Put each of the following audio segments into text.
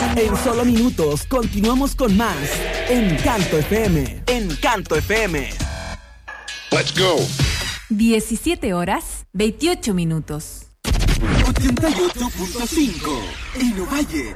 En solo minutos continuamos con más Encanto FM. Encanto FM. Let's go. 17 horas, 28 minutos. 88.5 en Ovalle.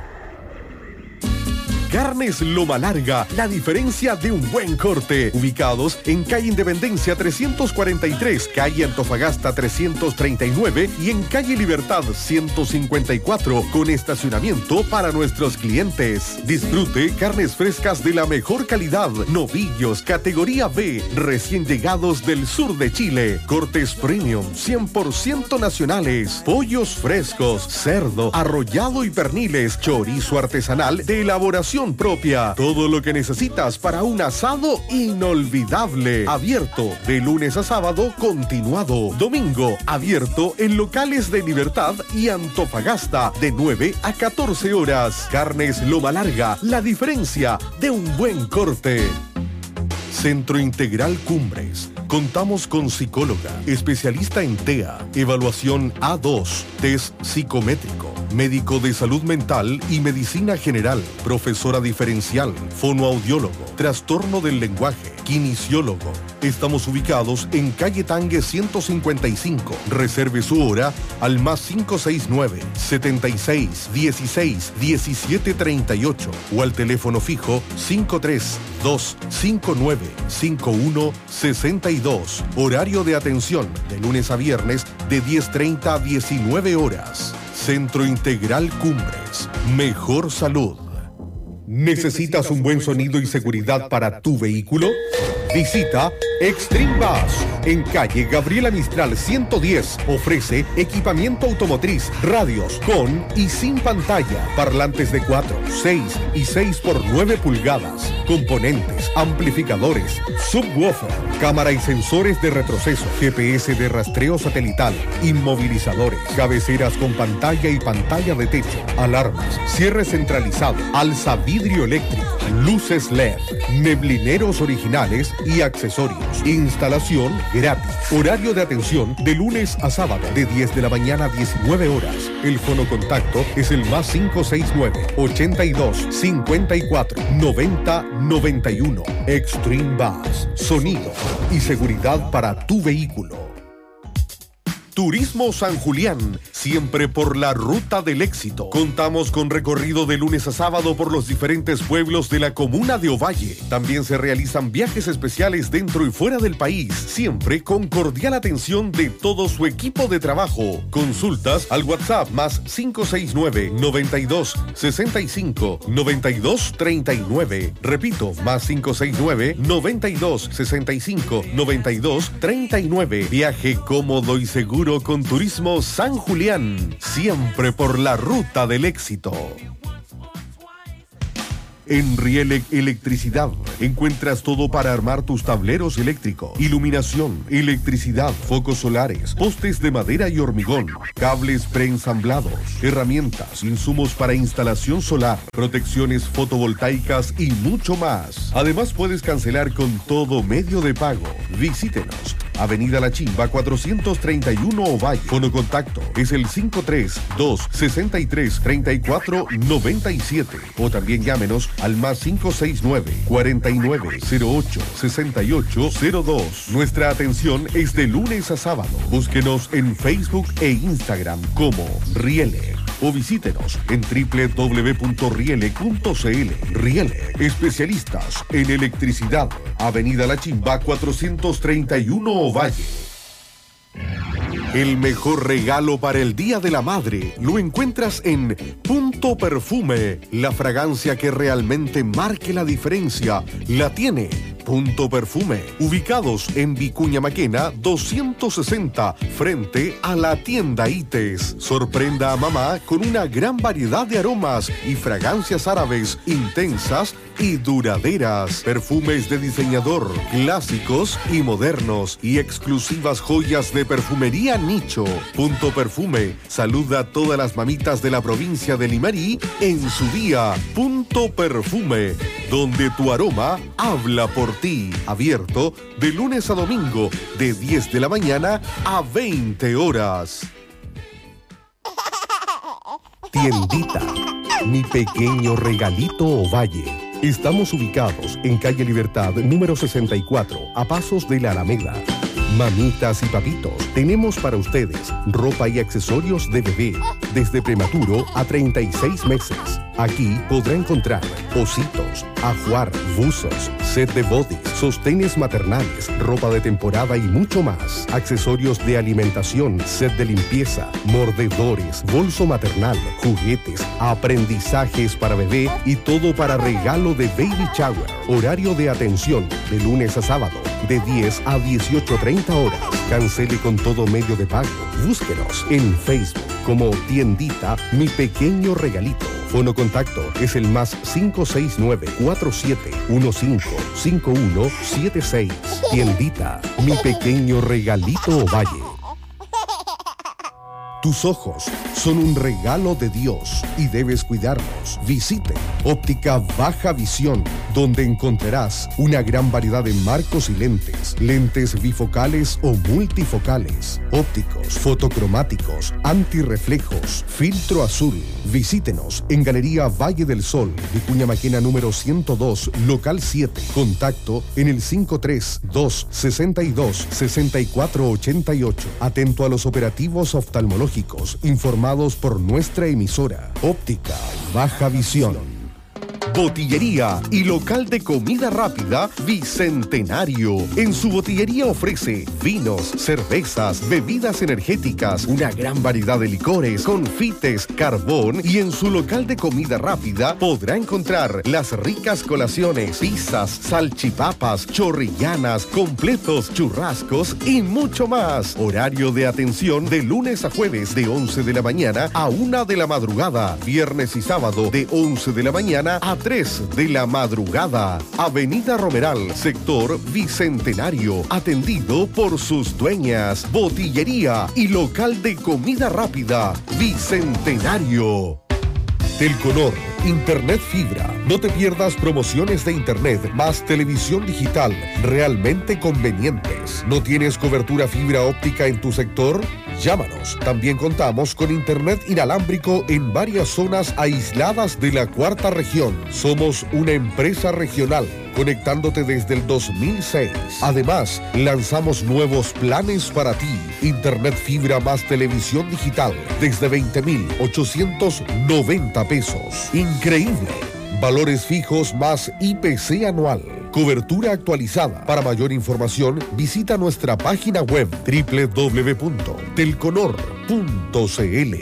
Carnes Loma Larga, la diferencia de un buen corte. Ubicados en calle Independencia 343, calle Antofagasta 339 y en calle Libertad 154, con estacionamiento para nuestros clientes. Disfrute carnes frescas de la mejor calidad, novillos, categoría B, recién llegados del sur de Chile. Cortes premium, 100% nacionales, pollos frescos, cerdo, arrollado y perniles, chorizo artesanal de elaboración propia. Todo lo que necesitas para un asado inolvidable. Abierto de lunes a sábado, continuado. Domingo, abierto en locales de Libertad y Antofagasta de 9 a 14 horas. Carnes Loma Larga, la diferencia de un buen corte. Centro Integral Cumbres. Contamos con psicóloga, especialista en TEA, evaluación A2, test psicométrico, médico de salud mental y medicina general, profesora diferencial, fonoaudiólogo, trastorno del lenguaje, kinesiólogo. Estamos ubicados en calle Tangue 155. Reserve su hora al +569 76 16 17 38 o al teléfono fijo 53259 5162. Horario de atención de lunes a viernes de 10:30 a 19 horas. Centro Integral Cumbres. Mejor salud. ¿Necesitas un buen sonido y seguridad para tu vehículo? Visita Extreme Bass en calle Gabriela Mistral 110. Ofrece equipamiento automotriz, radios con y sin pantalla, parlantes de 4, 6 y 6x9 pulgadas, componentes, amplificadores, subwoofer, cámara y sensores de retroceso, GPS de rastreo satelital, inmovilizadores, cabeceras con pantalla y pantalla de techo, alarmas, cierre centralizado, alza vidrio eléctrico, luces LED, neblineros originales y accesorios. Instalación gratis. Horario de atención de lunes a sábado de 10 de la mañana a 19 horas. El fonocontacto es el +569 82 54 90 91. Extreme Bass. Sonido y seguridad para tu vehículo. Turismo San Julián, siempre por la ruta del éxito. Contamos con recorrido de lunes a sábado por los diferentes pueblos de la comuna de Ovalle. También se realizan viajes especiales dentro y fuera del país, siempre con cordial atención de todo su equipo de trabajo. Consultas al WhatsApp +569 92 65 92 39. Repito, +569 92 65 92 39. Viaje cómodo y seguro con Turismo San Julián, siempre por la ruta del éxito. En Rielec Electricidad encuentras todo para armar tus tableros eléctricos, iluminación, electricidad, focos solares, postes de madera y hormigón, cables preensamblados, herramientas, insumos para instalación solar, protecciones fotovoltaicas y mucho más. Además puedes cancelar con todo medio de pago. Visítenos. Avenida La Chimba 431 Ovalle. Fonocontacto es el 532633497 o también llámenos al +569 4908 6802. Nuestra atención es de lunes a sábado. Búsquenos en Facebook e Instagram como Rielec o visítenos en www.rielec.cl. Rielec, especialistas en electricidad. Avenida La Chimba 431 Ovalle. El mejor regalo para el Día de la Madre lo encuentras en Punto Perfume. La fragancia que realmente marque la diferencia la tiene Punto Perfume. Ubicados en Vicuña Maquena 260, frente a la tienda ITES. Sorprenda a mamá con una gran variedad de aromas y fragancias árabes intensas y duraderas. Perfumes de diseñador, clásicos y modernos, y exclusivas joyas de perfumería nicho. Punto Perfume saluda a todas las mamitas de la provincia de Limarí en su día. Punto Perfume, donde tu aroma habla por ti. Abierto de lunes a domingo de 10 de la mañana a 20 horas. Tiendita Mi pequeño regalito Ovalle. Estamos ubicados en calle Libertad, número 64, a pasos de la Alameda. Mamitas y papitos, tenemos para ustedes ropa y accesorios de bebé, desde prematuro a 36 meses. Aquí podrá encontrar ositos, ajuar, buzos, set de body, sostenes maternales, ropa de temporada y mucho más. Accesorios de alimentación, set de limpieza, mordedores, bolso maternal, juguetes, aprendizajes para bebé y todo para regalo de baby shower. Horario de atención de lunes a sábado, de 10 a 18:30 horas. Cancele con todo medio de pago. Búsquenos en Facebook como Tiendita Mi Pequeño Regalito. Fono contacto es el más 569-4715-5176. Tiendita Mi Pequeño Regalito Ovalle. Tus ojos son un regalo de Dios y debes cuidarlos. Visite Óptica Baja Visión, donde encontrarás una gran variedad de marcos y lentes, lentes bifocales o multifocales, ópticos, fotocromáticos, antirreflejos, filtro azul. Visítenos en Galería Valle del Sol, Vicuña Maquena número 102, local 7. Contacto en el 532-62-6488. Atento a los operativos oftalmológicos informados por nuestra emisora. Óptica Baja Visión. Botillería y local de comida rápida Bicentenario. En su botillería ofrece vinos, cervezas, bebidas energéticas, una gran variedad de licores, confites, carbón, y en su local de comida rápida podrá encontrar las ricas colaciones, pizzas, salchipapas, chorrillanas, completos, churrascos y mucho más. Horario de atención de lunes a jueves de 11 de la mañana a 1 de la madrugada. Viernes y sábado de 11 de la mañana a 3 de la madrugada. Avenida Romeral, sector Bicentenario, atendido por sus dueñas. Botillería y local de comida rápida Bicentenario. Telconor, Internet Fibra. No te pierdas promociones de Internet más televisión digital realmente convenientes. ¿No tienes cobertura fibra óptica en tu sector? Llámanos. También contamos con Internet inalámbrico en varias zonas aisladas de la cuarta región. Somos una empresa regional, conectándote desde el 2006. Además, lanzamos nuevos planes para ti. Internet fibra más televisión digital desde 20,890 pesos. Increíble. Valores fijos más IPC anual. Cobertura actualizada. Para mayor información, visita nuestra página web www.telconor.cl.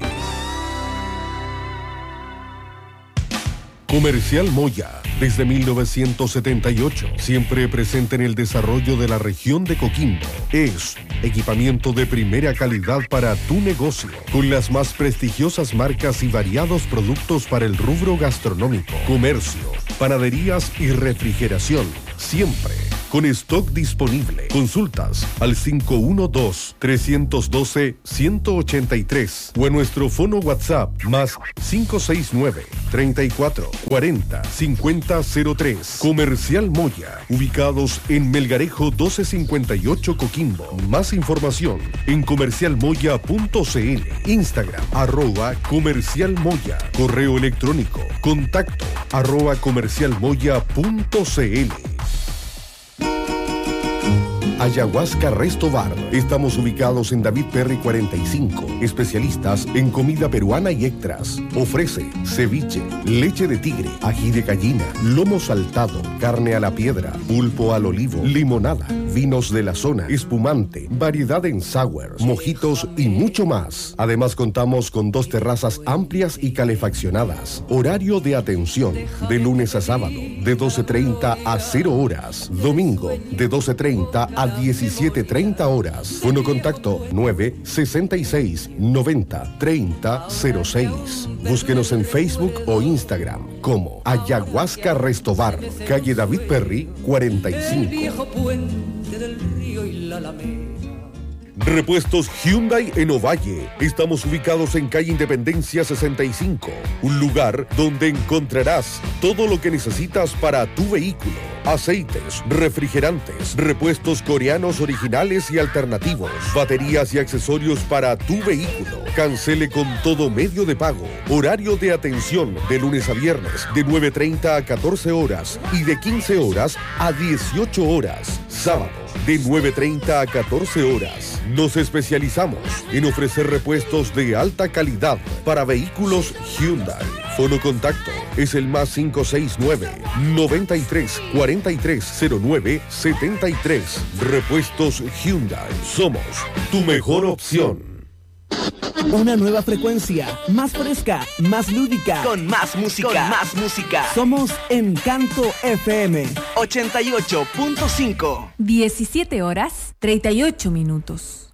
Comercial Moya, desde 1978, siempre presente en el desarrollo de la región de Coquimbo. Es equipamiento de primera calidad para tu negocio, con las más prestigiosas marcas y variados productos para el rubro gastronómico, comercio, panaderías y refrigeración, siempre con stock disponible. Consultas al 512-312-183 o en nuestro fono WhatsApp más 569-3440-5003. Comercial Moya, ubicados en Melgarejo 1258 Coquimbo. Más información en comercialmoya.cl, Instagram @comercialmoya, correo electrónico contacto @comercialmoya.cl. Ayahuasca Resto Bar. Estamos ubicados en David Perry 45. Especialistas en comida peruana y extras. Ofrece ceviche, leche de tigre, ají de gallina, lomo saltado, carne a la piedra, pulpo al olivo, limonada, vinos de la zona, espumante, variedad en sours, mojitos y mucho más. Además contamos con 2 terrazas amplias y calefaccionadas. Horario de atención de lunes a sábado de 12:30 a 0 horas. Domingo de 12:30 a 17:30 horas. Fono contacto 966-90-3006. Búsquenos en Facebook o Instagram como Ayahuasca Resto Bar, calle David Perry 45. Repuestos Hyundai en Ovalle. Estamos ubicados en calle Independencia 65, un lugar donde encontrarás todo lo que necesitas para tu vehículo. aceites, refrigerantes, repuestos coreanos originales y alternativos, baterías y accesorios para tu vehículo. Cancele con todo medio de pago. Horario de atención de lunes a viernes de 9:30 a 14 horas y de 15 horas a 18 horas. Sábados de 9:30 a 14 horas. Nos especializamos en ofrecer repuestos de alta calidad para vehículos Hyundai. Fono contacto es el +569 93 43 09 73. Repuestos Hyundai. Somos tu mejor opción. Una nueva frecuencia, más fresca, más lúdica, con más música. Somos Encanto FM 88.5. 17 horas, 38 minutos.